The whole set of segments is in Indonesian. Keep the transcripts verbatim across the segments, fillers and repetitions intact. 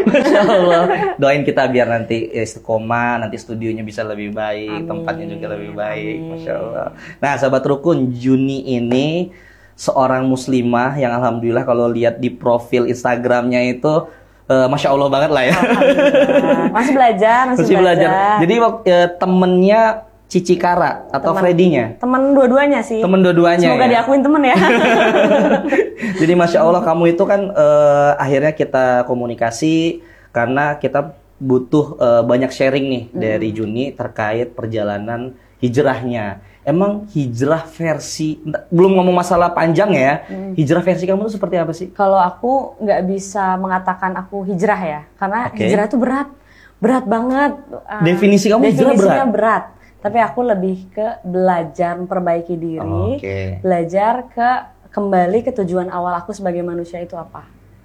Masya Allah. Doain kita biar nanti istiqomah, nanti studionya bisa lebih baik, amin, tempatnya juga lebih baik. Amin. Masya Allah. Nah, sahabat rukun, Juni ini seorang muslimah yang alhamdulillah kalau lihat di profil Instagramnya itu uh, Masya Allah banget lah ya. Masih belajar, masih, masih belajar. belajar. Jadi uh, temennya Cici Kara atau Freddy-nya? Temen dua-duanya sih. Temen dua-duanya. Semoga ya? diakuin temen ya. Jadi Masya Allah kamu itu kan uh, akhirnya kita komunikasi karena kita butuh uh, banyak sharing nih hmm. dari Juni terkait perjalanan hijrahnya. Emang hijrah versi, belum ngomong masalah panjang ya, hmm. hijrah versi kamu tuh seperti apa sih? Kalau aku nggak bisa mengatakan aku hijrah ya, karena okay. hijrah itu berat, berat banget. Definisi kamu hijrah berat? Definisinya berat. Tapi aku lebih ke belajar memperbaiki diri, okay. belajar ke kembali ke tujuan awal aku sebagai manusia itu apa.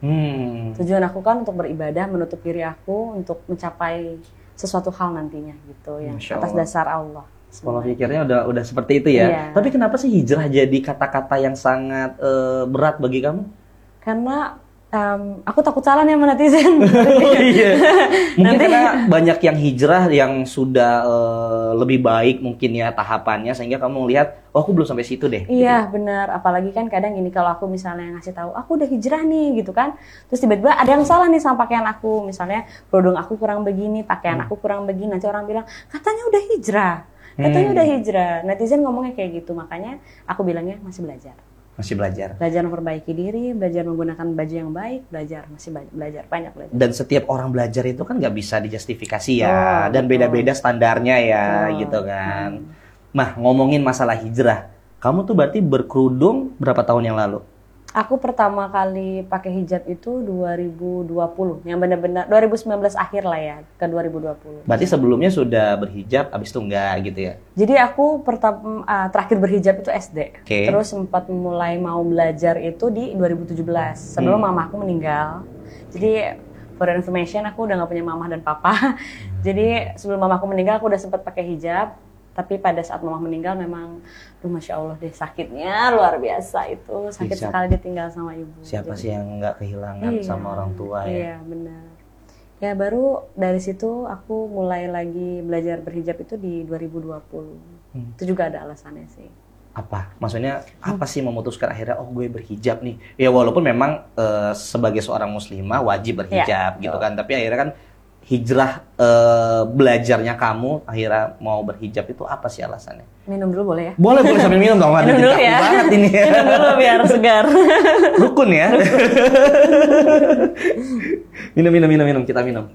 Hmm. Tujuan aku kan untuk beribadah, menutup diri aku untuk mencapai sesuatu hal nantinya gitu, yang atas dasar Allah. Pola pikirnya udah udah seperti itu ya. Iya. Tapi kenapa sih hijrah jadi kata-kata yang sangat uh, berat bagi kamu? Karena Um, aku takut salah nih sama netizen. Oh iya. Mungkin nanti, karena banyak yang hijrah yang sudah uh, lebih baik mungkin ya tahapannya sehingga kamu lihat, oh aku belum sampai situ deh. Iya gitu. Benar. Apalagi kan kadang gini kalau aku misalnya ngasih tahu aku udah hijrah nih gitu kan, terus tiba-tiba ada yang salah nih sama pakaian aku, misalnya kerudung aku kurang begini, pakaian hmm. aku kurang begini, nanti orang bilang katanya udah hijrah, katanya hmm. udah hijrah. Netizen ngomongnya kayak gitu, makanya aku bilangnya masih belajar. Masih belajar. Belajar memperbaiki diri, belajar menggunakan baju yang baik, belajar, masih belajar, banyak belajar. Dan setiap orang belajar itu kan nggak bisa dijustifikasi ya, oh, dan beda-beda standarnya ya, oh. gitu kan. Hmm. Nah, ngomongin masalah hijrah, kamu tuh berarti berkerudung berapa tahun yang lalu? Aku pertama kali pakai hijab itu dua ribu dua puluh, yang benar-benar dua ribu sembilan belas akhir lah ya, ke dua ribu dua puluh. Berarti sebelumnya sudah berhijab, abis itu enggak gitu ya? Jadi aku pertama, uh, terakhir berhijab itu S D. Okay. Terus sempat mulai mau belajar itu di dua ribu tujuh belas, sebelum hmm. mama aku meninggal. Jadi for information, aku udah gak punya mama dan papa. Jadi sebelum mama aku meninggal, aku udah sempat pakai hijab. Tapi pada saat mama meninggal memang, duh Masya Allah deh sakitnya luar biasa itu. Sakit siapa, sekali ditinggal sama ibu. Siapa jadi, sih yang nggak kehilangan iya, sama orang tua ya? Iya benar. Ya baru dari situ aku mulai lagi belajar berhijab itu di dua ribu dua puluh. Hmm. Itu juga ada alasannya sih. Apa? Maksudnya apa hmm. sih memutuskan akhirnya oh gue berhijab nih? Ya walaupun memang e, sebagai seorang muslimah wajib berhijab ya, gitu kan. Tapi akhirnya kan hijrah uh, belajarnya kamu akhirnya mau berhijab itu apa sih alasannya? Minum dulu boleh ya? Boleh, boleh sambil minum dong. Minum dulu ya. Banget ini. Minum dulu biar segar. Rukun ya. minum, minum, minum, minum. Kita minum.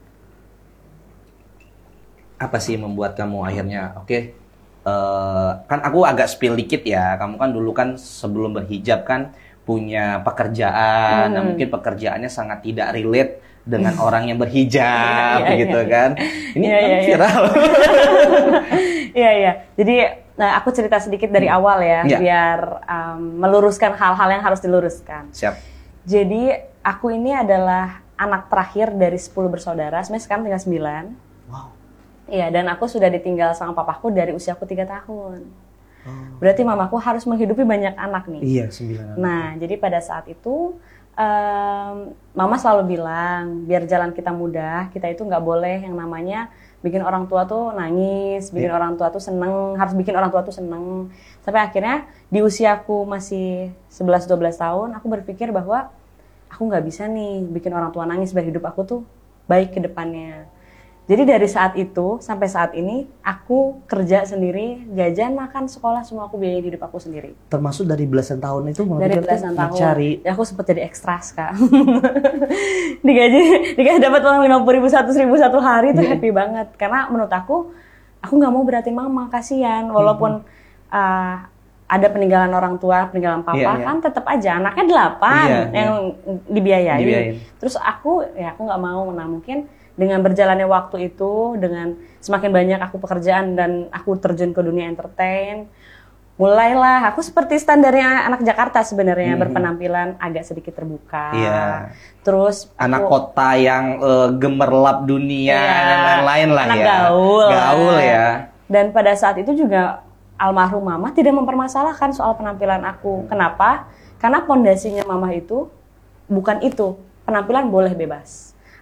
Apa sih yang membuat kamu akhirnya, oke, okay, uh, kan aku agak spill dikit ya. Kamu kan dulu kan sebelum berhijab kan punya pekerjaan. Hmm. Nah mungkin pekerjaannya sangat tidak relate dengan orang yang berhijab ya, gitu ya, kan. Ini ya, kan ya, viral. Iya, iya. Jadi nah aku cerita sedikit dari hmm. awal ya, ya. biar um, meluruskan hal-hal yang harus diluruskan. Siap. Jadi aku ini adalah anak terakhir dari sepuluh bersaudara, sebenarnya sekarang tinggal sembilan. Wow. Iya, dan aku sudah ditinggal sama papaku dari usiaku tiga tahun. Oh. Berarti mamaku harus menghidupi banyak anak nih. Iya, sembilan anak. Nah, jadi pada saat itu Um, mama selalu bilang biar jalan kita mudah, kita itu nggak boleh yang namanya bikin orang tua tuh nangis, bikin yeah. orang tua tuh seneng, harus bikin orang tua tuh seneng. Sampai akhirnya di usiaku masih sebelas dua belas tahun, aku berpikir bahwa aku nggak bisa nih bikin orang tua nangis biar hidup aku tuh baik ke depannya. Jadi dari saat itu sampai saat ini aku kerja sendiri, jajan, makan, sekolah, semua aku biayain hidup aku sendiri. Termasuk dari belasan tahun itu mau dari belasan tahun mencari. Ya aku sempat jadi ekstras kak. digaji, digaji dapat uang lima puluh ribu satu ribu satu hari itu yeah. happy banget. Karena menurut aku, aku nggak mau beratin mama, kasihan. Walaupun mm-hmm. uh, ada peninggalan orang tua, peninggalan papa yeah, yeah. kan tetap aja anaknya delapan yeah, yang yeah. dibiayai. dibiayain. Terus aku, ya aku nggak mau. Nah mungkin dengan berjalannya waktu itu, dengan semakin banyak aku pekerjaan dan aku terjun ke dunia entertain, mulailah aku seperti standarnya anak Jakarta sebenarnya, hmm. berpenampilan agak sedikit terbuka. Iya. Terus anak aku, kota yang uh, gemerlap dunia iya, dan lain-lain lah anak ya. Gaul. Gaul ya. Dan pada saat itu juga almarhum mama tidak mempermasalahkan soal penampilan aku. Kenapa? Karena pondasinya mama itu bukan itu. Penampilan boleh bebas.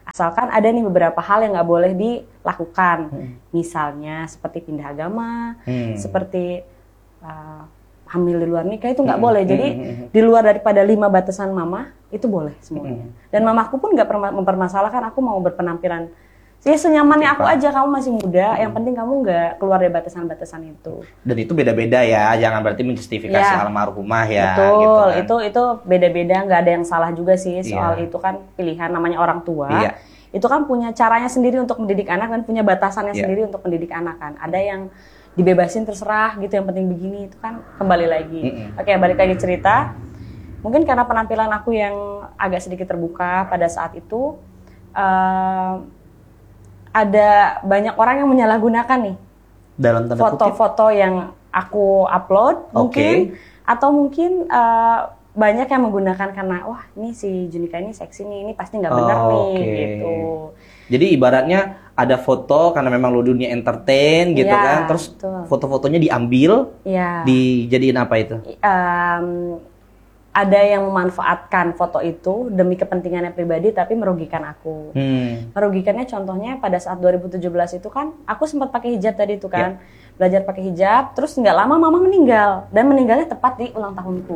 Asalkan ada nih beberapa hal yang nggak boleh dilakukan. Hmm. Misalnya seperti pindah agama, Hmm. seperti uh, hamil di luar nikah itu nggak Hmm. boleh. Jadi Hmm. di luar daripada lima batasan mama itu boleh semuanya. Hmm. Dan mamaku pun nggak perma- mempermasalahkan aku mau berpenampilan ya senyamannya aku aja, kamu masih muda, yang penting kamu nggak keluar dari batasan-batasan itu. Dan itu beda-beda ya, jangan berarti menjustifikasi Ya. almarhumah ya. Betul, gitu kan. itu itu beda-beda, nggak ada yang salah juga sih soal Iya. itu kan pilihan namanya orang tua. Iya. Itu kan punya caranya sendiri untuk mendidik anak dan punya batasannya Iya. sendiri untuk mendidik anak kan. Ada yang dibebasin terserah gitu, yang penting begini, itu kan kembali lagi. Mm-mm. Oke, balik lagi cerita. Mungkin karena penampilan aku yang agak sedikit terbuka pada saat itu, eh, ada banyak orang yang menyalahgunakan nih Dalam tanda kutip. foto-foto yang aku upload mungkin, atau mungkin eh, banyak yang menggunakan karena wah ini si Junika ini seksi nih, ini pasti nggak benar Oh, nih oke. gitu. Jadi ibaratnya ada foto karena memang lo dunia entertain gitu Iya, kan, terus betul. foto-fotonya diambil, Ya. dijadiin apa itu? Em, ada yang memanfaatkan foto itu demi kepentingannya pribadi tapi merugikan aku. Hmm. Merugikannya contohnya pada saat dua ribu tujuh belas itu kan aku sempat pakai hijab tadi itu kan. Belajar pakai hijab, terus nggak lama mama meninggal dan meninggalnya tepat di ulang tahunku.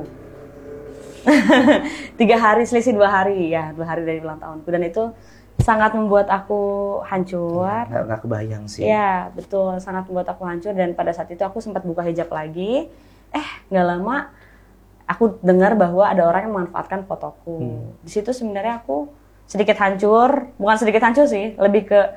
Tiga hari selisih dua hari ya, dua hari dari ulang tahunku, dan itu sangat membuat aku hancur. Nggak, nggak kebayang sih. Ya betul, sangat membuat aku hancur, dan pada saat itu aku sempat buka hijab lagi. Eh nggak lama aku dengar bahwa ada orang yang memanfaatkan fotoku. Hmm. Di situ sebenarnya aku sedikit hancur, bukan sedikit hancur sih, lebih ke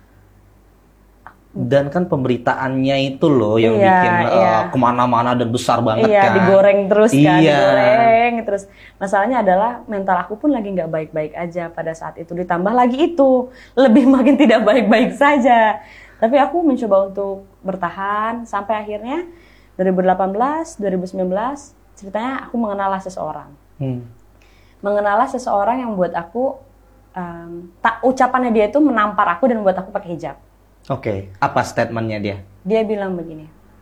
Dan kan pemberitaannya itu loh yang Iya, bikin iya. uh, kemana-mana dan besar banget iya kan. digoreng terus kan, Iya. digoreng terus. Masalahnya adalah mental aku pun lagi nggak baik-baik aja pada saat itu. Ditambah lagi itu lebih makin tidak baik-baik saja. Tapi aku mencoba untuk bertahan sampai akhirnya dua ribu delapan belas, dua ribu sembilan belas ceritanya aku mengenal seseorang. Hmm. Mengenal seseorang yang buat aku um, tak ucapannya dia itu menampar aku dan buat aku pakai hijab. Oke, apa statementnya dia? Dia bilang begini,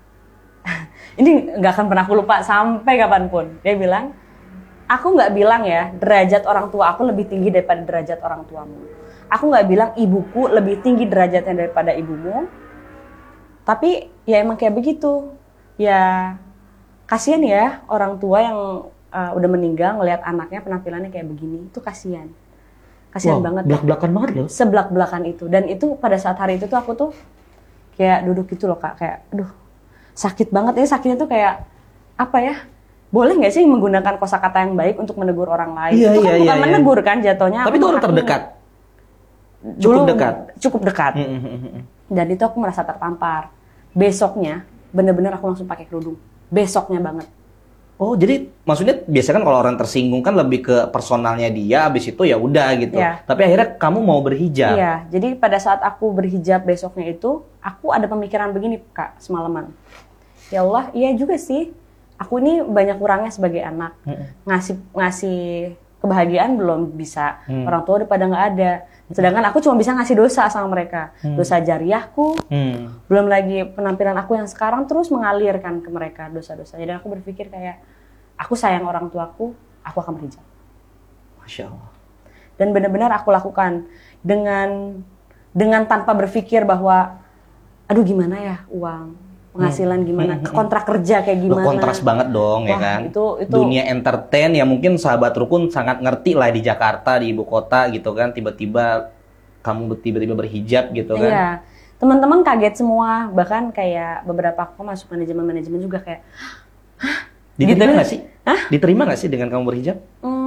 ini nggak akan pernah aku lupa sampai kapanpun. Dia bilang, aku nggak bilang ya derajat orang tua aku lebih tinggi daripada derajat orang tuamu. Aku nggak bilang ibuku lebih tinggi derajatnya daripada ibumu. Tapi ya emang kayak begitu. Ya kasihan ya orang tua yang uh, udah meninggal ngelihat anaknya penampilannya kayak begini. Itu kasihan. Kasihan Wow, banget. belak-belakan banget loh. Seblak-belakan itu. Dan itu pada saat hari itu tuh aku tuh kayak duduk gitu loh Kak. Kayak aduh sakit banget. Ini sakitnya tuh kayak apa ya? Boleh nggak sih menggunakan kosakata yang baik untuk menegur orang lain? Iya, itu kan iya, bukan iya, menegur kan jatuhnya. Tapi aku itu orang menghakimi. terdekat. Dulu Cukup dekat. Cukup dekat. Hmm, hmm, hmm, hmm. Dan itu aku merasa tertampar. Besoknya bener-bener aku langsung pakai kerudung. Besoknya banget. Oh, jadi maksudnya biasanya kan kalau orang tersinggung kan lebih ke personalnya dia, abis itu ya udah gitu. Iya. Tapi akhirnya kamu mau berhijab. Iya, jadi pada saat aku berhijab besoknya itu, aku ada pemikiran begini Kak, semalaman. Ya Allah, iya juga sih. Aku ini banyak kurangnya sebagai anak. Hmm. Ngasih ngasih kebahagiaan belum bisa. Hmm. Orang tua udah pada nggak ada. Sedangkan aku cuma bisa ngasih dosa sama mereka. Hmm. Dosa jariahku, Hmm. belum lagi penampilan aku yang sekarang terus mengalirkan ke mereka dosa-dosanya. Dan aku berpikir kayak, aku sayang orang tuaku, aku akan berhijab. Masya Allah. Dan benar-benar aku lakukan dengan dengan tanpa berpikir bahwa aduh gimana ya uang penghasilan gimana, Hmm. kontrak kerja kayak Lu gimana. kontras banget dong ya Wah, kan. itu- itu- Dunia entertain ya mungkin sahabat rukun sangat ngerti lah di Jakarta, di ibu kota gitu kan. Tiba-tiba kamu tiba-tiba berhijab gitu kan. Iya, teman-teman kaget semua, bahkan kayak beberapa aku masuk manajemen-manajemen juga kayak Diterima Gitu. nggak sih? Hah? Diterima nggak sih dengan kamu berhijab?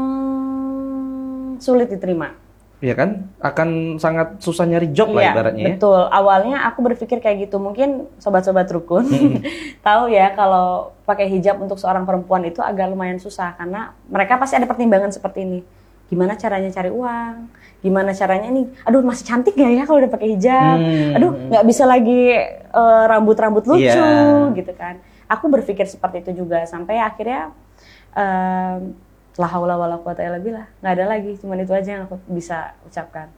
hmm, sulit diterima. Ya kan, akan sangat susah nyari job lah Iya, ibaratnya ya. betul. Awalnya aku berpikir kayak gitu. Mungkin sobat-sobat rukun tahu ya kalau pakai hijab untuk seorang perempuan itu agak lumayan susah karena mereka pasti ada pertimbangan seperti ini. Gimana caranya cari uang? Gimana caranya ini? Aduh masih cantik nggak ya kalau udah pakai hijab? Hmm. Aduh nggak bisa lagi eh, rambut-rambut lucu Iya. gitu kan? Aku berpikir seperti itu juga sampai akhirnya em, la haula wala quwata illa billah, nggak ada lagi, cuman itu aja yang aku bisa ucapkan.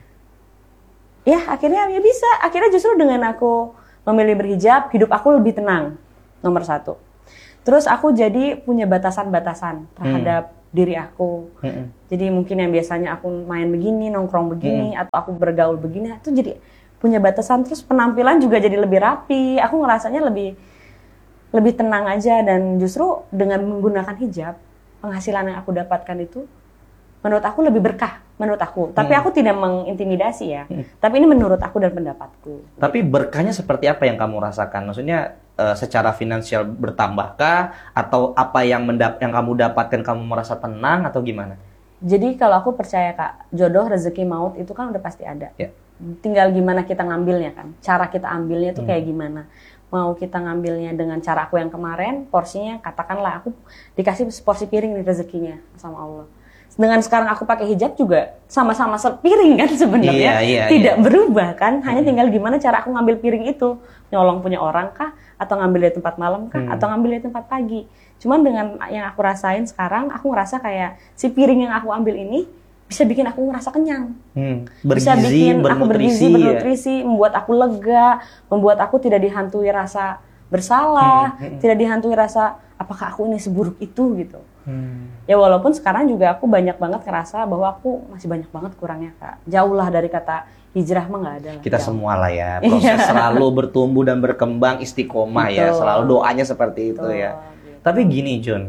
Ya akhirnya ya bisa, akhirnya justru dengan aku memilih berhijab, hidup aku lebih tenang, nomor satu. Terus aku jadi punya batasan-batasan terhadap diri aku. Mm-hmm. Jadi mungkin yang biasanya aku main begini, nongkrong begini, mm-hmm. atau aku bergaul begini, itu jadi punya batasan. Terus penampilan juga jadi lebih rapi. Aku ngerasanya lebih lebih tenang aja, dan justru dengan menggunakan hijab, penghasilan yang aku dapatkan itu menurut aku lebih berkah, menurut aku. Tapi hmm. aku tidak mengintimidasi ya. Hmm. Tapi ini menurut aku dan pendapatku. Tapi berkahnya seperti apa yang kamu rasakan? Maksudnya uh, secara finansial bertambahkah? Atau apa yang mendap- yang kamu dapatkan kamu merasa tenang atau gimana? Jadi kalau aku percaya Kak, jodoh, rezeki, maut itu kan udah pasti ada. Ya. Tinggal gimana kita ngambilnya kan. Cara kita ambilnya tuh hmm. kayak gimana. Mau kita ngambilnya dengan cara aku yang kemarin, porsinya katakanlah aku dikasih seporsi piring nih rezekinya sama Allah. Dengan sekarang aku pakai hijab juga sama-sama sepiring kan sebenarnya, iya, iya, tidak iya. berubah kan, hanya tinggal gimana cara aku ngambil piring itu, nyolong punya orang kah, atau ngambil dari tempat malam kah, hmm. atau ngambil dari tempat pagi. Cuman dengan yang aku rasain sekarang, aku ngerasa kayak si piring yang aku ambil ini bisa bikin aku ngerasa kenyang, hmm. bergizi, bisa bikin aku bergizi, bernutrisi, ya? Membuat aku lega, membuat aku tidak dihantui rasa bersalah, hmm. Hmm. tidak dihantui rasa apakah aku ini seburuk itu gitu. Hmm. Ya walaupun sekarang juga aku banyak banget ngerasa bahwa aku masih banyak banget kurangnya Kak. Jauh lah dari kata hijrah mah nggak ada lah. Kita jauh. Semua lah ya, proses selalu bertumbuh dan berkembang, istiqomah ya, selalu doanya seperti itu Betul. Ya. Gitu. Tapi gini Jun,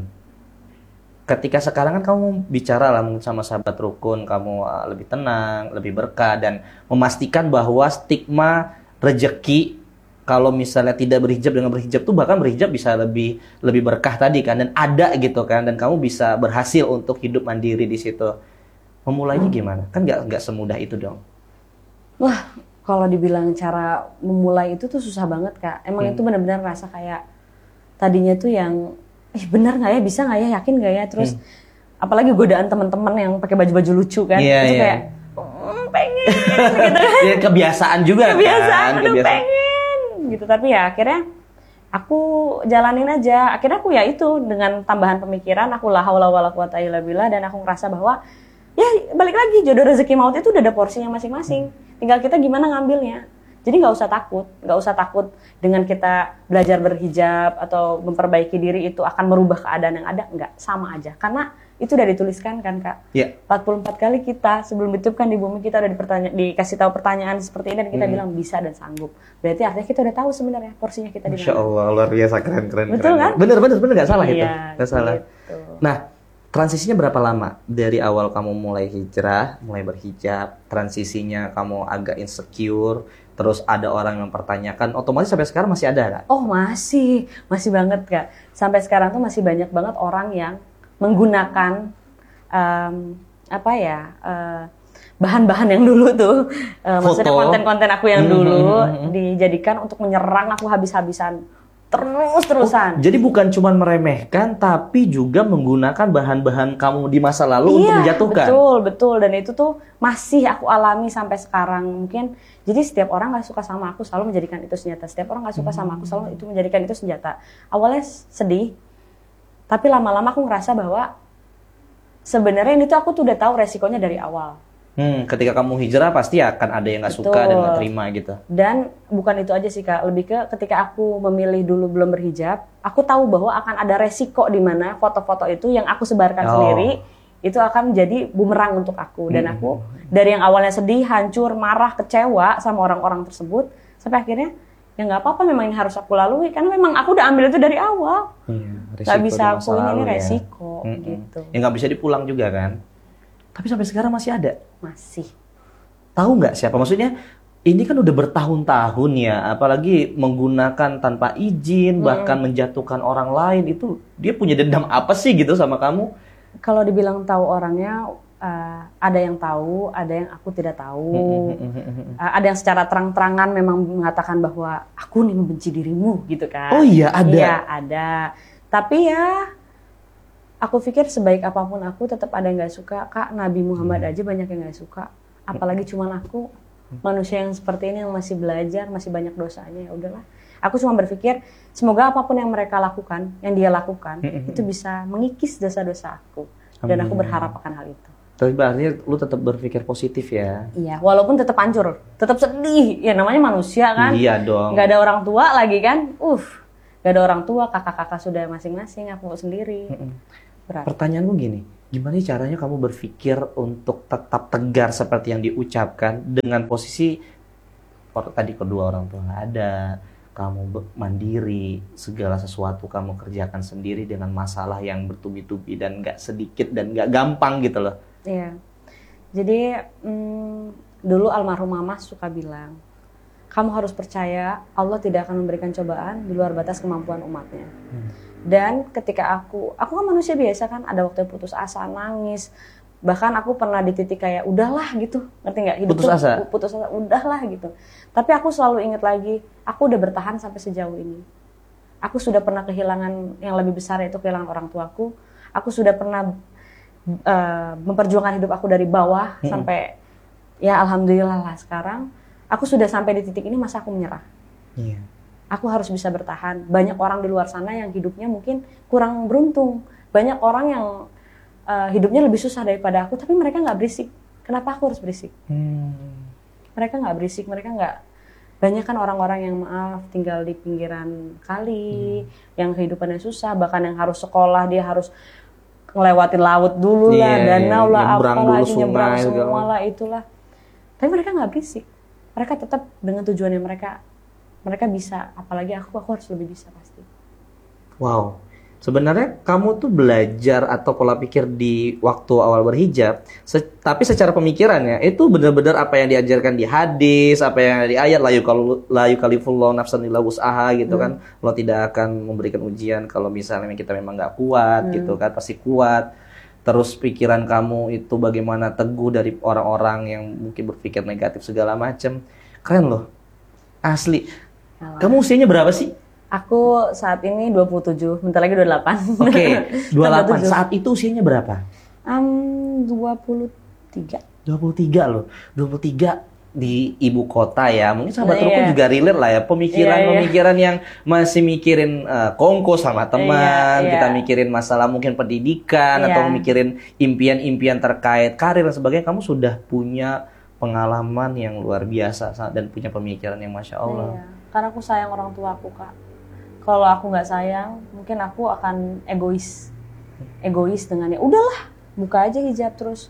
ketika sekarang kan kamu bicara lah sama sahabat rukun, kamu uh, lebih tenang, lebih berkah, dan memastikan bahwa stigma rejeki kalau misalnya tidak berhijab dengan berhijab tuh bahkan berhijab bisa lebih lebih berkah tadi kan, dan ada gitu kan, dan kamu bisa berhasil untuk hidup mandiri di situ. Memulainya gimana? Kan nggak nggak semudah itu dong. Wah, kalau dibilang cara memulai itu tuh susah banget Kak. Emang hmm. itu benar-benar rasa kayak tadinya tuh yang eh benar nggak ya, bisa nggak ya, yakin nggak ya, terus hmm. apalagi godaan teman-teman yang pakai baju-baju lucu kan, yeah, itu yeah. kayak mm, pengen gitu kan. Ya, kebiasaan juga kebiasaan, kan. Aduh, kebiasaan, pengen gitu. Tapi ya akhirnya aku jalanin aja. Akhirnya aku ya itu dengan tambahan pemikiran, aku la haula wala quwata illa billah, dan aku ngerasa bahwa ya balik lagi jodoh rezeki maut itu udah ada porsinya masing-masing. Tinggal kita gimana ngambilnya. Jadi nggak usah takut, nggak usah takut dengan kita belajar berhijab atau memperbaiki diri itu akan merubah keadaan yang ada, nggak, sama aja. Karena itu udah dituliskan kan Kak. Yeah. empat puluh empat kali kita sebelum ditiupkan di bumi kita udah dipertanya- dikasih tahu pertanyaan seperti ini dan kita hmm. bilang bisa dan sanggup. Berarti artinya kita udah tahu sebenarnya porsinya kita di mana. Masya Allah, luar biasa, keren keren. Betul keren. Kan? Bener bener bener nggak salah iya, itu, nggak salah. Gitu. Nah, transisinya berapa lama dari awal kamu mulai hijrah, mulai berhijab, transisinya kamu agak insecure, terus ada orang yang mempertanyakan, otomatis sampai sekarang masih ada Kak? Oh masih, masih banget Kak. Sampai sekarang tuh masih banyak banget orang yang menggunakan um, apa ya uh, bahan-bahan yang dulu tuh, uh, maksudnya konten-konten aku yang dulu mm-hmm. dijadikan untuk menyerang aku habis-habisan. Terus-terusan. Oh, jadi bukan cuma meremehkan, tapi juga menggunakan bahan-bahan kamu di masa lalu iya, untuk menjatuhkan. Betul, betul. Dan itu tuh masih aku alami sampai sekarang. Mungkin, jadi setiap orang gak suka sama aku selalu menjadikan itu senjata. Setiap orang gak suka sama aku selalu itu menjadikan itu senjata. Awalnya sedih, tapi lama-lama aku ngerasa bahwa sebenarnya ini tuh aku tuh udah tahu resikonya dari awal. Hmm, ketika kamu hijrah pasti akan ada yang nggak suka dan nggak terima gitu. Dan bukan itu aja sih Kak, lebih ke ketika aku memilih dulu belum berhijab, aku tahu bahwa akan ada resiko di mana foto-foto itu yang aku sebarkan oh. sendiri itu akan menjadi bumerang untuk aku. Dan hmm. aku dari yang awalnya sedih, hancur, marah, kecewa sama orang-orang tersebut, sampai akhirnya ya nggak apa-apa, memang ini harus aku lalui karena memang aku udah ambil itu dari awal. Hmm, nggak bisa aku ini resiko ya. gitu. Ya nggak bisa dipulang juga kan. Tapi sampai sekarang masih ada? Masih. Tahu nggak siapa? Maksudnya ini kan udah bertahun-tahun ya, apalagi menggunakan tanpa izin, hmm. bahkan menjatuhkan orang lain, itu dia punya dendam apa sih gitu sama kamu? Kalau dibilang tahu orangnya, uh, ada yang tahu, ada yang aku tidak tahu. uh, ada yang secara terang-terangan memang mengatakan bahwa aku nih membenci dirimu gitu kan. Oh iya, ada? Iya, ada. Tapi ya aku pikir sebaik apapun aku tetap ada yang gak suka. Kak, Nabi Muhammad aja banyak yang gak suka. Apalagi cuman aku, manusia yang seperti ini yang masih belajar, masih banyak dosanya. Ya udahlah. Aku cuma berpikir, semoga apapun yang mereka lakukan, yang dia lakukan, itu bisa mengikis dosa-dosa aku. Dan aku berharap akan hal itu. Tapi berarti lu tetap berpikir positif ya? Iya, walaupun tetap hancur, tetap sedih. Ya namanya manusia kan. Iya dong. Gak ada orang tua lagi kan. Uh, gak ada orang tua, kakak-kakak sudah masing-masing, aku sendiri. Berat. Pertanyaan gue gini, Gimana sih caranya kamu berpikir untuk tetap tegar seperti yang diucapkan dengan posisi or- tadi kedua orang tua nggak ada, kamu be- mandiri, segala sesuatu kamu kerjakan sendiri dengan masalah yang bertubi-tubi dan nggak sedikit dan nggak gampang gitu loh. Iya. Jadi hmm, dulu almarhum mama suka bilang, kamu harus percaya Allah tidak akan memberikan cobaan di luar batas kemampuan umatnya. Hmm. Dan ketika aku, aku kan manusia biasa kan, ada waktu putus asa, nangis. Bahkan aku pernah di titik kayak, udahlah gitu, ngerti nggak? Hidup Putus tuh, asa? Putus asa, udahlah gitu. Tapi aku selalu ingat lagi, aku udah bertahan sampai sejauh ini. Aku sudah pernah kehilangan yang lebih besar, yaitu kehilangan orang tuaku. Aku sudah pernah uh, memperjuangkan hidup aku dari bawah hmm. sampai, ya alhamdulillah lah sekarang. Aku sudah sampai di titik ini, masa aku menyerah? Iya. Aku harus bisa bertahan. Banyak orang di luar sana yang hidupnya mungkin kurang beruntung. Banyak orang yang uh, hidupnya lebih susah daripada aku, tapi mereka nggak berisik. Kenapa aku harus berisik? Hmm. Mereka nggak berisik, mereka nggak. Banyak kan orang-orang yang maaf tinggal di pinggiran kali, hmm. yang kehidupannya susah, bahkan yang harus sekolah dia harus ngelewatin laut dulu lah, yeah, danau yeah. lah, apalah, nyebrang semua lah, itulah. Tapi mereka nggak berisik. Mereka tetap dengan tujuannya mereka. Mereka bisa, apalagi aku, aku harus lebih bisa pasti. Wow, sebenarnya kamu tuh belajar atau pola pikir di waktu awal berhijab, se- tapi secara pemikirannya itu benar-benar apa yang diajarkan di hadis, apa yang di ayat la yukallu- la yukallifullahu nafsan illa wus'aha gitu hmm. kan. Allah tidak akan memberikan ujian kalau misalnya kita memang nggak kuat hmm. gitu kan, pasti kuat. Terus pikiran kamu itu bagaimana teguh dari orang-orang yang mungkin berpikir negatif segala macam. Keren loh, asli. Kamu usianya berapa sih? Aku saat ini dua puluh tujuh, bentar lagi dua puluh delapan. Oke, okay, dua puluh delapan. Saat itu usianya berapa? Um, dua puluh tiga. dua puluh tiga loh. dua puluh tiga di ibu kota ya. Mungkin sahabat Rukun iya. juga relate lah ya. Pemikiran-pemikiran iya, iya. yang masih mikirin uh, kongko sama teman. Iya, iya. Kita mikirin masalah mungkin pendidikan. Iya. Atau mikirin impian-impian terkait karir dan sebagainya. Kamu sudah punya pengalaman yang luar biasa dan punya pemikiran yang Masya Allah. Iya. Karena aku sayang orang tua aku, Kak. Kalau aku nggak sayang, mungkin aku akan egois. Egois dengan ya udahlah, buka aja hijab terus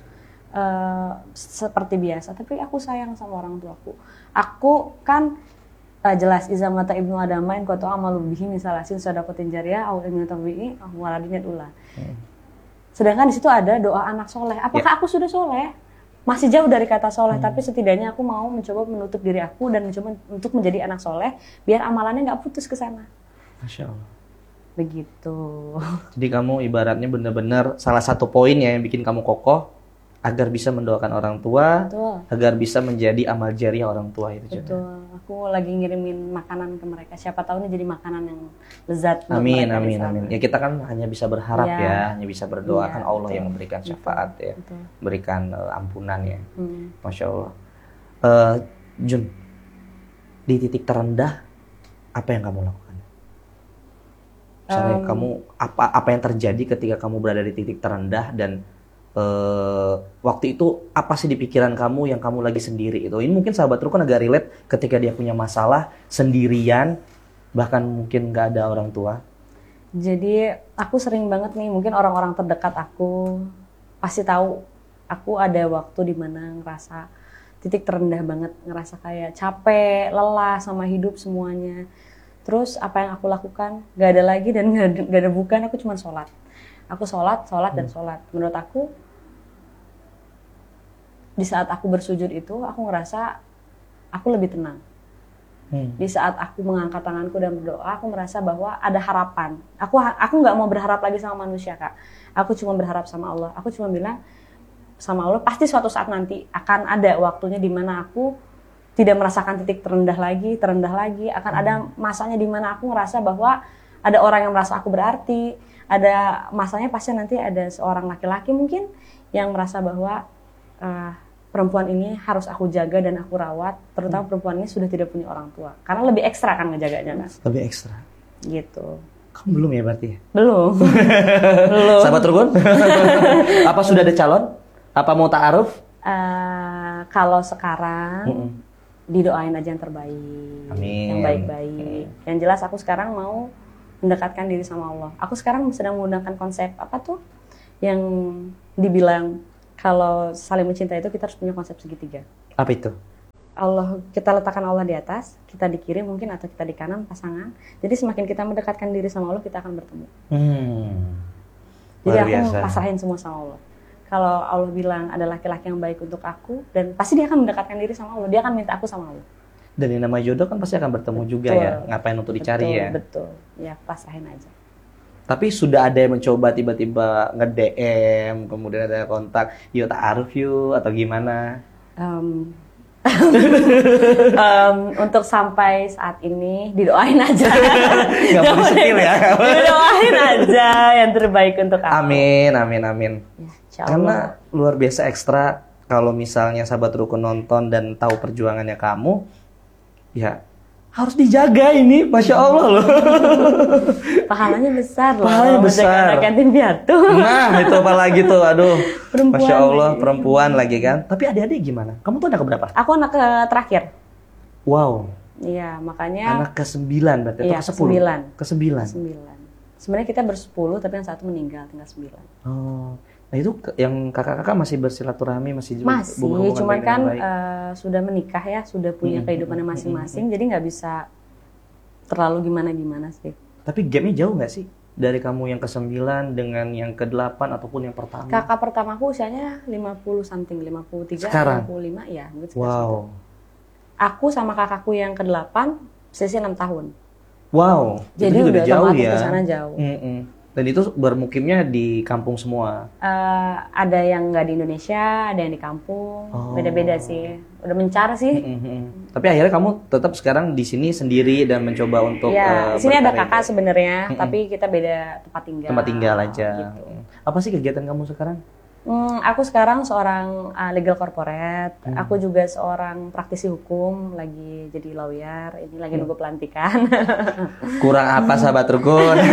uh, seperti biasa. Tapi aku sayang sama orang tuaku. Aku kan uh, jelas iza mata ibnu adamain qatu amalu bihi misalasin sadaqatin jariyah au ilmin tabi'i au waladin ulah. Sedangkan di situ ada doa anak soleh. Apakah ya. Aku sudah soleh? Masih jauh dari kata soleh, hmm. tapi setidaknya aku mau mencoba menutup diri aku dan mencoba untuk menjadi anak soleh, biar amalannya nggak putus ke sana. Masya Allah. Begitu. Jadi kamu ibaratnya benar-benar salah satu poin ya yang bikin kamu kokoh, agar bisa mendoakan orang tua, betul. Agar bisa menjadi amal jariah orang tua itu juga. Betul. Aku lagi ngirimin makanan ke mereka. Siapa tahu ini jadi makanan yang lezat. Amin, amin, amin. Ya kita kan hanya bisa berharap ya, ya hanya bisa berdoa ya, kan Allah betul. Yang memberikan syafaat betul. Ya, betul. Berikan uh, ampunan ya. Hmm. Masya Allah. Uh, Jun, di titik terendah apa yang kamu lakukan? Misalnya um, kamu apa apa yang terjadi ketika kamu berada di titik terendah dan Uh, waktu itu apa sih di pikiran kamu yang kamu lagi sendiri itu? Ini mungkin sahabat Rukun agak relate ketika dia punya masalah sendirian, bahkan mungkin nggak ada orang tua. Jadi aku sering banget nih, mungkin orang-orang terdekat aku pasti tahu aku ada waktu di mana ngerasa titik terendah banget, ngerasa kayak capek, lelah sama hidup semuanya. Terus apa yang aku lakukan? Gak ada lagi dan gak ada, gak ada bukan, aku cuma sholat. Aku sholat, sholat, dan sholat. Menurut aku, di saat aku bersujud itu, aku ngerasa aku lebih tenang. Hmm. Di saat aku mengangkat tanganku dan berdoa, aku merasa bahwa ada harapan. Aku aku nggak mau berharap lagi sama manusia, Kak. Aku cuma berharap sama Allah. Aku cuma bilang sama Allah, pasti suatu saat nanti akan ada waktunya di mana aku tidak merasakan titik terendah lagi, terendah lagi. Akan hmm. ada masanya di mana aku ngerasa bahwa ada orang yang merasa aku berarti. Ada masanya pasti nanti ada seorang laki-laki mungkin yang merasa bahwa uh, perempuan ini harus aku jaga dan aku rawat, terutama perempuan ini sudah tidak punya orang tua. Karena lebih ekstra kan ngejaganya kan? Lebih ekstra. Gitu. Kamu belum ya berarti? Belum. Belum. Sahabat Rukun? Apa sudah ada calon? Apa mau ta'aruf? Uh, kalau sekarang mm-mm. didoain aja yang terbaik. Amin. Yang baik-baik. Amin. Yang jelas aku sekarang mau mendekatkan diri sama Allah. Aku sekarang sedang menggunakan konsep apa tuh yang dibilang kalau saling mencintai itu kita harus punya konsep segitiga. Apa itu? Allah, kita letakkan Allah di atas, kita di kiri mungkin atau kita di kanan pasangan. Jadi semakin kita mendekatkan diri sama Allah, kita akan bertemu. Hmm. Jadi Luar aku biasa. pasrahin semua sama Allah. Kalau Allah bilang ada laki-laki yang baik untuk aku, dan pasti dia akan mendekatkan diri sama Allah. Dia akan minta aku sama Allah. Dan yang namanya jodoh kan pasti akan bertemu juga Betul. ya. Ngapain untuk dicari Betul, ya? Betul, ya pasrahin aja. Tapi sudah ada yang mencoba tiba-tiba nge-D M, kemudian ada kontak, yuk ta'aruf yuk, atau gimana? Um, um, untuk sampai saat ini didoain aja. Nggak perlu skill ya. Didoain aja yang terbaik untuk aku. Amin, amin, amin. Ya, insya Allah. Karena luar biasa ekstra kalau misalnya sahabat rukun nonton dan tahu perjuangannya kamu, ya harus dijaga ini, Masya Allah loh. Pahalanya besar loh. Pahalanya besar. Menjaga yatim piatu. Nah, itu apa lagi tuh, aduh. Perempuan Masya Allah, lagi. perempuan lagi kan. Tapi adik-adik gimana? Kamu tuh anak keberapa? Aku anak ke terakhir. Wow, Iya, makanya anak ke sembilan berarti, atau Iya, ke sepuluh? kesembilan. Ke sembilan. sembilan. Sebenarnya kita bersepuluh, tapi yang satu meninggal, tinggal sembilan. Oh, nah itu ke- yang kakak-kakak masih bersilaturahmi, masih Masih, berhubungan cuman baik kan dengan baik? eh, sudah menikah ya, sudah punya Mm-mm, kehidupannya mm-mm, masing-masing, jadi nggak bisa terlalu gimana-gimana sih. Tapi gapnya jauh nggak sih dari kamu yang ke sembilan dengan yang ke delapan ataupun yang pertama? Kakak pertamaku usianya lima puluh something, lima puluh tiga, Sekarang? lima puluh lima, ya. mungkin sekitar segitu. Wow, Aku sama kakakku yang ke delapan, selisih enam tahun. wow. Jadi itu juga udah jauh otomatis ya. ke sana jauh. Mm-mm. Dan itu bermukimnya di kampung semua. Eh, ada yang nggak di Indonesia, ada yang di kampung, Oh. beda-beda sih. Udah mencar sih. Mm-mm. Tapi akhirnya kamu tetap sekarang di sini sendiri dan mencoba untuk Ya, eh, di sini ada berkarir. kakak sebenarnya, Mm-mm. tapi kita beda tempat tinggal. Tempat tinggal aja. Gitu. Apa sih kegiatan kamu sekarang? Hmm, aku sekarang seorang uh, legal corporate. Hmm. Aku juga seorang praktisi hukum, lagi jadi lawyer. Ini lagi nunggu pelantikan. Kurang apa sahabat rukun?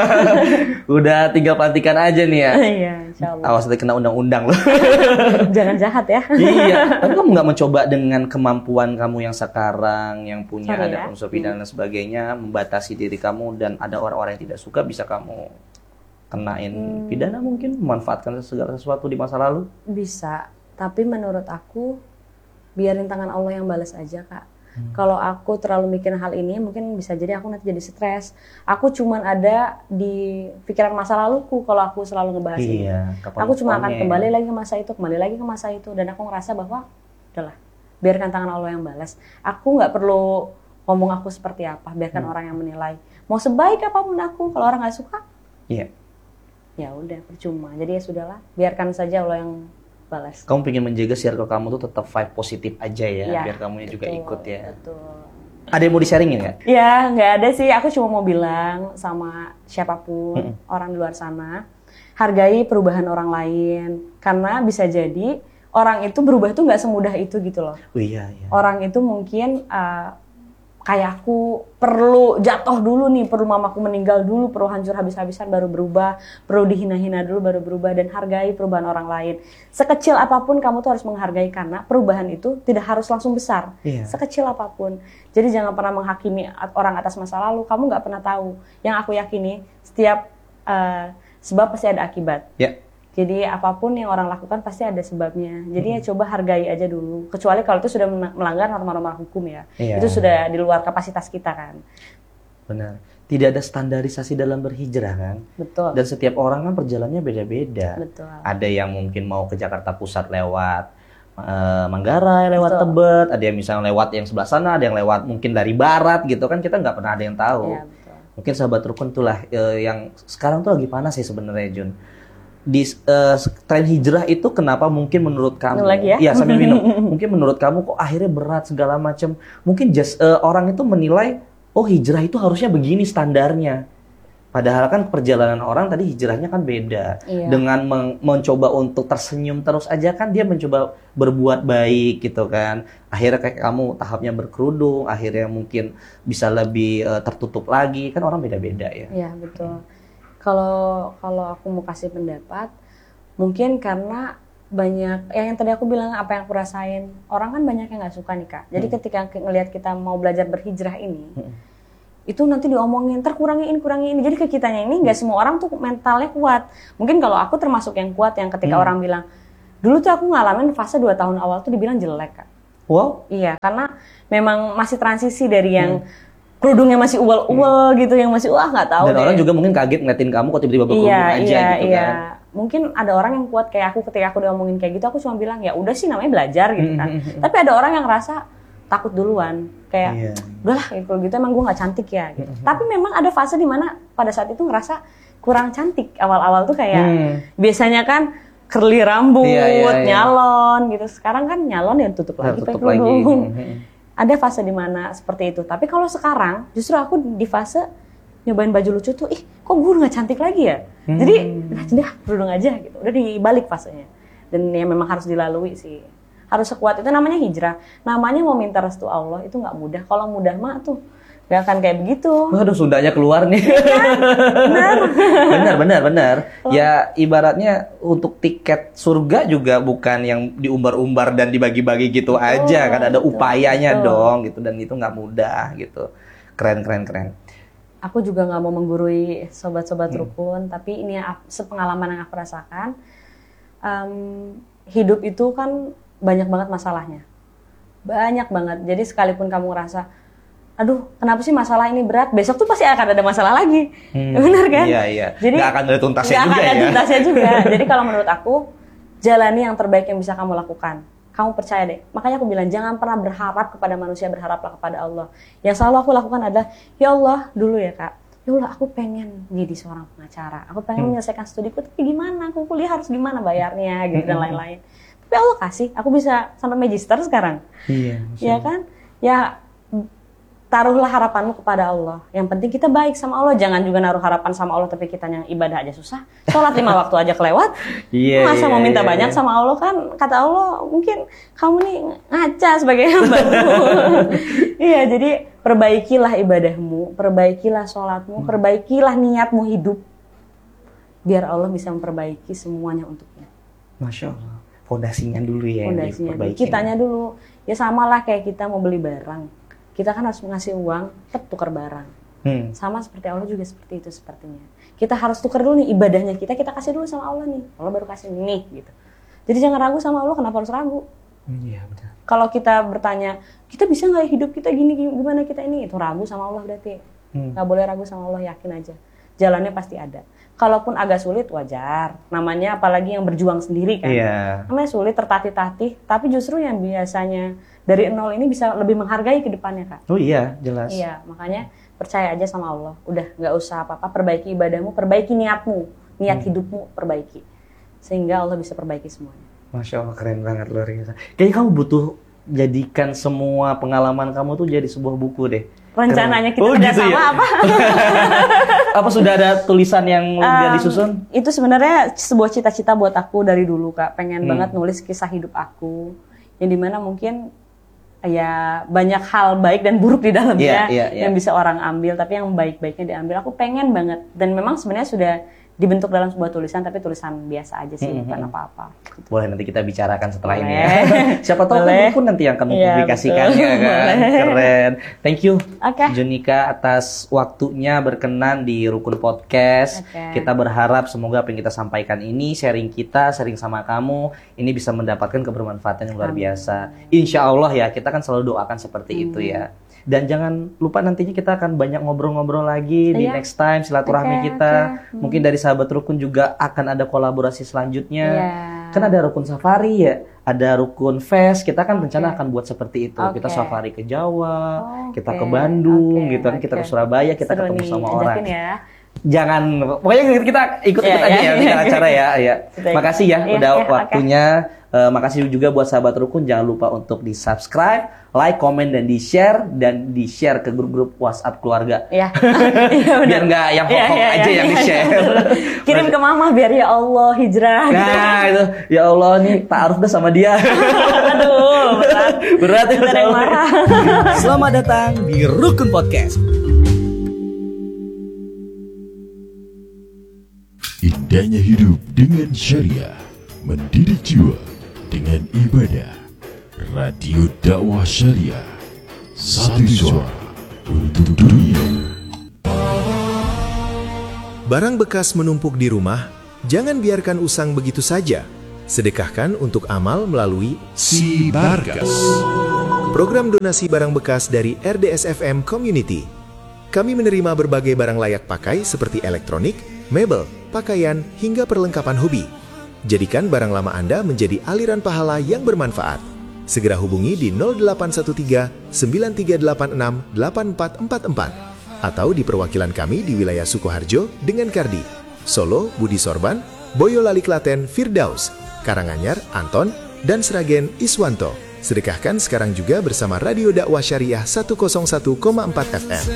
Udah tinggal pelantikan aja nih ya. Iya, insya Allah. Awas nanti kena undang-undang loh. Jangan jahat ya. Iya, tapi kamu nggak mencoba dengan kemampuan kamu yang sekarang, yang punya Sorry ada ya. unsur pidana dan sebagainya, membatasi diri kamu dan ada orang-orang yang tidak suka bisa kamu kenain Hmm. pidana mungkin, memanfaatkan segala sesuatu di masa lalu? Bisa, tapi menurut aku biarin tangan Allah yang balas aja, Kak. Hmm. Kalau aku terlalu mikirin hal ini, mungkin bisa jadi aku nanti jadi stres. Aku cuman ada di pikiran masa laluku kalau aku selalu ngebahas ini. Iya, Aku cuma akan kapan-kapannya. kembali lagi ke masa itu, kembali lagi ke masa itu, dan aku ngerasa bahwa udahlah, biarkan tangan Allah yang balas. Aku nggak perlu ngomong aku seperti apa, biarkan Hmm. orang yang menilai. Mau sebaik apapun aku, kalau orang nggak suka, Iya. ya udah percuma. Jadi ya sudahlah, biarkan saja Allah yang balas. Kamu pengen menjaga circle kamu tuh tetap vibe positif aja ya, Iya, biar kamunya juga betul, ikut ya. Betul. Ada yang mau di-sharingin nggak? Ya nggak ada sih. Aku cuma mau bilang sama siapapun orang di luar sana, hargai perubahan orang lain. Karena bisa jadi orang itu berubah tuh nggak semudah itu gitu loh. Oh iya, iya. Orang itu mungkin uh, kayak aku perlu jatuh dulu nih, perlu mamaku meninggal dulu, perlu hancur habis-habisan baru berubah, perlu dihina-hina dulu baru berubah, dan hargai perubahan orang lain. Sekecil apapun kamu tuh harus menghargai, karena perubahan itu tidak harus langsung besar. Iya. Sekecil apapun. Jadi jangan pernah menghakimi orang atas masa lalu, kamu nggak pernah tahu. Yang aku yakini, setiap uh, sebab pasti ada akibat. Ya. Jadi apapun yang orang lakukan pasti ada sebabnya. Jadi ya coba hargai aja dulu. Kecuali kalau itu sudah melanggar norma-norma hukum ya. Iya. Itu sudah di luar kapasitas kita kan. Benar. Tidak ada standarisasi dalam berhijrah kan? Betul. Dan setiap orang kan perjalanannya beda-beda. Betul. Ada yang mungkin mau ke Jakarta Pusat lewat eh, Manggarai, lewat Betul. Tebet. Ada yang misalnya lewat yang sebelah sana, ada yang lewat mungkin dari barat gitu kan. Kita nggak pernah ada yang tahu. Iya, betul. Mungkin sahabat rukun itulah eh, yang sekarang tuh lagi panas sih sebenarnya, Jun. Di eh, tren hijrah itu kenapa mungkin menurut kamu? Minum lagi ya? Iya, sambil minum. Mungkin menurut kamu kok akhirnya berat segala macam. Mungkin just eh, orang itu menilai, oh hijrah itu harusnya begini standarnya. Padahal kan perjalanan orang tadi hijrahnya kan beda. Iya. Dengan men- mencoba untuk tersenyum terus aja kan dia mencoba berbuat baik gitu kan. Akhirnya kayak kamu tahapnya berkerudung, akhirnya mungkin bisa lebih eh, tertutup lagi. Kan orang beda-beda ya. Iya, betul. Kalau kalau aku mau kasih pendapat, mungkin karena banyak ya yang tadi aku bilang, apa yang aku rasain, orang kan banyak yang nggak suka nih Kak. Jadi Hmm. ketika ngelihat kita mau belajar berhijrah ini, Hmm. itu nanti diomongin, terkurangi ini, kurangi ini. Jadi ke kitanya ini nggak semua orang tuh mentalnya kuat. Mungkin kalau aku termasuk yang kuat yang ketika hmm. orang bilang, dulu tuh aku ngalamin fase dua tahun awal tuh dibilang jelek, Kak. Wow. Iya, karena memang masih transisi dari yang hmm. kerudungnya masih uwel-uwel hmm. gitu, yang masih wah nggak tahu. Dan deh. orang juga mungkin kaget ngeliatin kamu kok tiba-tiba berkerudung iya, aja iya, gitu iya. kan. Mungkin ada orang yang kuat kayak aku ketika aku diomongin kayak gitu, aku cuma bilang ya udah sih namanya belajar gitu kan. Tapi ada orang yang ngerasa takut duluan, kayak yeah. udahlah kalau gitu emang gue nggak cantik ya. Gitu. Tapi memang ada fase dimana pada saat itu ngerasa kurang cantik. Awal-awal tuh kayak hmm. biasanya kan curly rambut, yeah, yeah, yeah. nyalon gitu. Sekarang kan nyalon ya tutup lagi pakai kerudung. Ada fase dimana seperti itu. Tapi kalau sekarang justru aku di fase nyobain baju lucu tuh, ih kok gue nggak cantik lagi ya. Hmm. Jadi udah kerudung aja gitu. Udah dibalik fasenya. Dan ya memang harus dilalui sih. Harus sekuat itu, namanya hijrah. Namanya mau minta restu Allah itu nggak mudah. Kalau mudah mah tuh nggak akan kayak begitu. Waduh, Sundanya keluar nih. Benar. benar, benar, benar. Oh. Ya ibaratnya untuk tiket surga juga bukan yang diumbar-umbar dan dibagi-bagi gitu betul, aja kan. Ada betul, upayanya betul. dong gitu. Dan itu nggak mudah gitu. Keren, keren, keren. Aku juga nggak mau menggurui sobat-sobat hmm. rukun. Tapi ini sepengalaman yang aku rasakan. Um, hidup itu kan banyak banget masalahnya, banyak banget. Jadi sekalipun kamu ngerasa, aduh kenapa sih masalah ini berat, besok tuh pasti akan ada masalah lagi, hmm, benar kan? Iya iya. Jadi nggak akan ada tuntasnya nggak juga akan ya. ada tuntasnya juga. Jadi kalau menurut aku, jalani yang terbaik yang bisa kamu lakukan. Kamu percaya deh. Makanya aku bilang jangan pernah berharap kepada manusia, berharaplah kepada Allah. Yang selalu aku lakukan adalah, ya Allah dulu ya kak. Ya Allah, aku pengen jadi seorang pengacara. Aku pengen hmm. menyelesaikan studiku, tapi gimana? Aku kuliah harus gimana bayarnya, gitu hmm. dan lain-lain. Tapi Allah kasih, aku bisa sampai magister sekarang. Iya. Ya kan? Ya taruhlah harapanmu kepada Allah. Yang penting kita baik sama Allah. Jangan juga naruh harapan sama Allah tapi kita yang ibadah aja susah. Sholat lima waktu aja kelewat. Iya. Masa yeah, mau minta yeah, banyak yeah. sama Allah kan? Kata Allah mungkin kamu nih ngaca sebagai hambaku. Iya, jadi perbaikilah ibadahmu, perbaikilah sholatmu, hmm. perbaikilah niatmu hidup. Biar Allah bisa memperbaiki semuanya untuknya. Masya Allah. Fondasinya dulu ya. Fondasinya dulu. Kitanya dulu. Ya samalah kayak kita mau beli barang. Kita kan harus ngasih uang, tetap tukar barang. Hmm. Sama seperti Allah juga seperti itu sepertinya. Kita harus tukar dulu nih ibadahnya kita, kita kasih dulu sama Allah nih. Allah baru kasih nih gitu. Jadi jangan ragu sama Allah, kenapa harus ragu? Iya hmm, benar. Kalau kita bertanya, kita bisa nggak hidup kita gini, gimana kita ini? Itu ragu sama Allah berarti. Hmm. Nggak boleh ragu sama Allah, yakin aja. Jalannya pasti ada. Kalaupun agak sulit wajar, namanya apalagi yang berjuang sendiri kan. Iya. Namanya sulit, tertatih-tatih, tapi justru yang biasanya dari nol ini bisa lebih menghargai ke depannya Kak. Oh iya, jelas. Iya, makanya percaya aja sama Allah. Udah, nggak usah apa-apa, perbaiki ibadahmu, perbaiki niatmu, niat hmm. hidupmu, perbaiki. Sehingga Allah bisa perbaiki semuanya. Masya Allah, keren banget, luar biasa. Kayaknya kamu butuh jadikan semua pengalaman kamu tuh jadi sebuah buku deh. Rencananya kita oh, udah gitu sama ya? apa? Apa sudah ada tulisan yang udah um, disusun? Itu sebenarnya sebuah cita-cita buat aku dari dulu Kak. Pengen hmm. banget nulis kisah hidup aku. Yang dimana mungkin ya banyak hal baik dan buruk di dalamnya yeah, yeah, yeah. yang bisa orang ambil. Tapi yang baik-baiknya diambil. Aku pengen banget. Dan memang sebenarnya sudah dibentuk dalam sebuah tulisan, tapi tulisan biasa aja sih, hmm, bukan apa-apa. Boleh nanti kita bicarakan setelah boleh. Ini ya. Siapa tahu kan buku nanti yang kamu ya, publikasikannya kan. Keren. Thank you okay. Junika atas waktunya berkenan di Rukun Podcast. Okay. Kita berharap semoga apa yang kita sampaikan ini, sharing kita, sharing sama kamu, ini bisa mendapatkan kebermanfaatan yang luar Amin. Biasa. Insya Allah ya, kita kan selalu doakan seperti hmm. itu ya. Dan jangan lupa nantinya kita akan banyak ngobrol-ngobrol lagi di yeah. next time silaturahmi okay, kita. Okay. Hmm. Mungkin dari Sahabat Rukun juga akan ada kolaborasi selanjutnya. Yeah. Kan ada Rukun Safari ya, ada Rukun Fest. Kita kan rencana okay. akan buat seperti itu. Okay. Kita safari ke Jawa, okay. kita ke Bandung, okay. gitu kan, okay. kita ke Surabaya, kita Seru ketemu nih. Sama orang. Ya. Jangan, pokoknya kita ikut-ikut yeah, aja yeah, ya kita yeah. acara ya. ya. Makasih ya yeah, udah yeah, waktunya. Okay. Uh, makasih juga buat Sahabat Rukun. Jangan lupa untuk di subscribe, like, komen, dan di share dan di share ke grup-grup WhatsApp keluarga. Iya. Biar nggak yang hoax ya, ya, aja ya, yang ya, di share. Kirim ke mama biar ya Allah hijrah. Nah itu ya Allah nih ta'aruf dah sama dia. Aduh berat. Berat ya. Selamat datang di Rukun Podcast. Indahnya hidup dengan syariah, mendidik jiwa dengan ibadah. Radio Dakwah Syariah, satu suara untuk dunia. Barang bekas menumpuk di rumah, jangan biarkan usang begitu saja. Sedekahkan untuk amal melalui Si Barkas. program donasi barang bekas dari R D S F M Community. Kami menerima berbagai barang layak pakai seperti elektronik, mebel, pakaian, hingga perlengkapan hobi. Jadikan barang lama Anda menjadi aliran pahala yang bermanfaat. Segera hubungi di nol delapan satu tiga sembilan tiga delapan enam delapan empat empat empat atau di perwakilan kami di wilayah Sukoharjo dengan Kardi, Solo, Budi Sorban, Boyolali Klaten, Firdaus, Karanganyar, Anton, dan Sragen, Iswanto. Sedekahkan sekarang juga bersama Radio Dakwah Syariah seratus satu koma empat F M.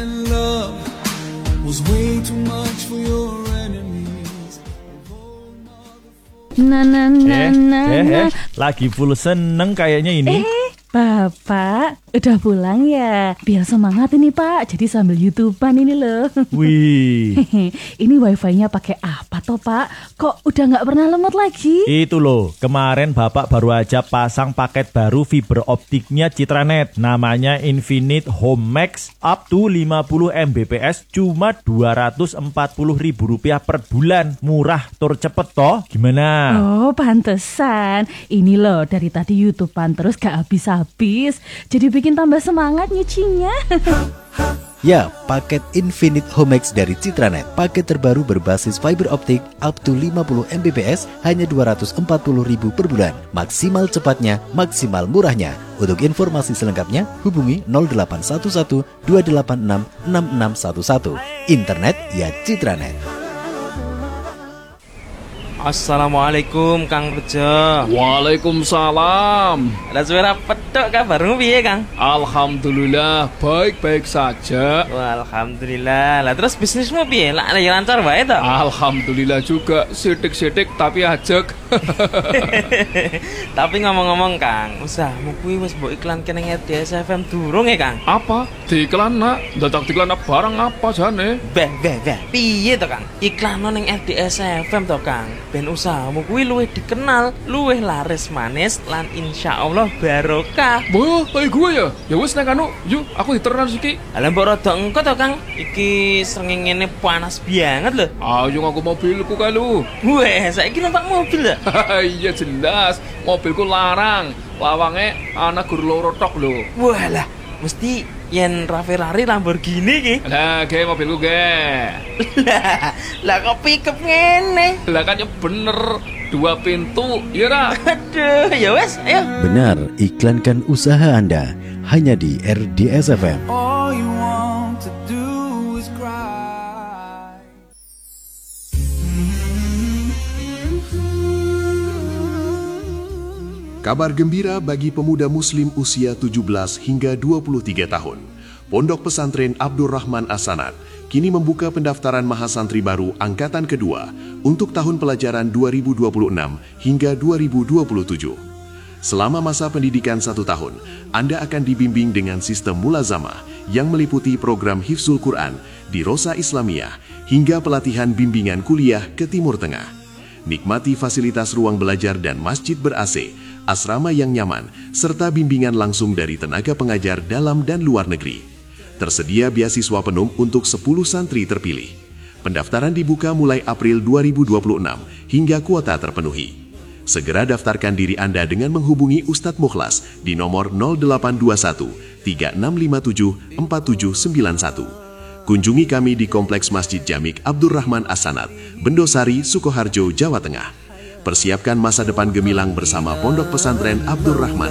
Nah, nah, nah, Eh, nah, eh, nah. eh, lagi full seneng kayaknya ini. Eh, Bapak, udah pulang ya? Biar semangat ini Pak, jadi sambil YouTubean ini loh. Wih, Ini wifi-nya pakai apa toh Pak? Kok udah nggak pernah lemot lagi? itu loh, kemarin Bapak baru aja pasang paket baru fiber optiknya Citranet. Namanya Infinite Home Max up to lima puluh megabit per second, cuma dua ratus empat puluh ribu rupiah per bulan. Murah, tur cepet toh, gimana? Oh, pantesan. Ini loh, dari tadi YouTubean terus gak habis-habis. Jadi bikin tambah semangat nyucinya. Ya, paket Infinite Home Max dari Citranet. Paket terbaru berbasis fiber optik up to lima puluh megabit per second hanya dua ratus empat puluh ribu per bulan. Maksimal cepatnya, maksimal murahnya. Untuk informasi selengkapnya, hubungi nol delapan satu satu dua delapan enam enam enam satu satu. Internet ya Citranet. Assalamualaikum Kang Bejo. Waalaikumsalam. Ada suara petok kabarmu piye Kang? Alhamdulillah baik-baik saja. Wah, alhamdulillah. Lah terus bisnismu piye? Lah ya lancar wae to? Alhamdulillah juga sidik-sidik tapi ajek. Tapi ngomong-ngomong Kang, usahamu kuwi wis mbok iklan kene R D S F M durung ya Kang? Apa? Diiklan nak? Dadak diiklan barang apa jane? Beh, beh, beh. Piye to Kang? Iklan ning R D S F M to Kang. Ben usahamu kuwi luwih dikenal, luwih laris manis lan insyaallah barokah. Wah, kayak gue ya? Ya wis nek anu, yuk aku diternan siki. Lah mbok rada engko to Kang. Iki srengenge panas banget lho. Ayo aku mobilku kae lu. Weh, saiki numpak mobil ya? Iya jelas, mobilku larang. Lawange ana gur loro tok lho. Walah, mesti yen Ferrari Lamborghini ki. Lah, ge mobilku ge. Lah, lah kok pickup ngene? Lah kan ya bener, dua pintu, ya ra? Aduh, ya wes, ayo. Benar, iklankan usaha Anda hanya di R D S F M. Kabar gembira bagi pemuda muslim usia tujuh belas hingga dua puluh tiga tahun. Pondok Pesantren Abdur Rahman As-Sanad kini membuka pendaftaran mahasantri baru angkatan kedua untuk tahun pelajaran dua ribu dua puluh enam hingga dua ribu dua puluh tujuh. Selama masa pendidikan satu tahun, Anda akan dibimbing dengan sistem mulazamah yang meliputi program Hifzul Quran di Rosa Islamiyah hingga pelatihan bimbingan kuliah ke Timur Tengah. Nikmati fasilitas ruang belajar dan masjid ber-A C, asrama yang nyaman, serta bimbingan langsung dari tenaga pengajar dalam dan luar negeri. Tersedia beasiswa penuh untuk sepuluh santri terpilih. Pendaftaran dibuka mulai April dua ribu dua puluh enam hingga kuota terpenuhi. Segera daftarkan diri Anda dengan menghubungi Ustadz Mukhlas di nomor nol delapan dua satu tiga enam lima tujuh empat tujuh sembilan satu. Kunjungi kami di Kompleks Masjid Jamik Abdur Rahman As-Sanad, Bendosari, Sukoharjo, Jawa Tengah. Persiapkan masa depan gemilang bersama Pondok Pesantren Abdur Rahman